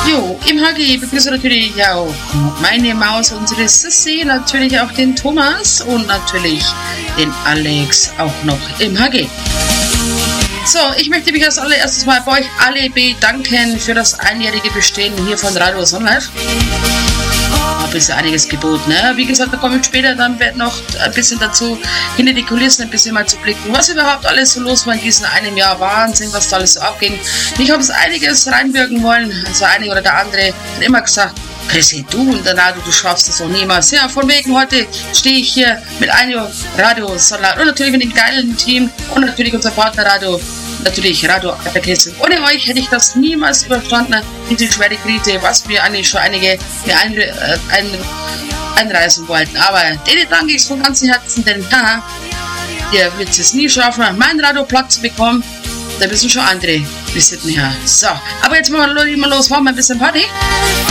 Jo, im HG begrüße natürlich auch meine Maus, unsere Sissi, natürlich auch den Thomas und natürlich den Alex auch noch im HG. So, ich möchte mich als allererstes mal bei euch alle bedanken für das einjährige Bestehen hier von Radio Sonnenlife. Ein bisschen einiges geboten, ne? Wie gesagt, da komme ich später dann noch ein bisschen dazu, hinter die Kulissen ein bisschen mal zu blicken, was überhaupt alles so los war in diesem einem Jahr. Wahnsinn, was da alles so abging. Ich habe es einiges reinwirken wollen, also einige oder der andere hat immer gesagt, Chrissy, du und der Radio, du schaffst das noch niemals. Ja, von wegen heute stehe ich hier mit einem Radio Sonnenlife und natürlich mit dem geilen Team und natürlich unser Partnerradio. Natürlich Radio Alterkessel. Ohne euch hätte ich das niemals überstanden, diese schwere Krise, was wir eigentlich schon einige einreißen wollten. Aber denen danke ich von ganzem Herzen, denn ihr werdet es nie schaffen, meinen Radioplatz zu bekommen. Da müssen schon andere Visiten her. So, aber jetzt machen wir mal los, machen wir ein bisschen Party.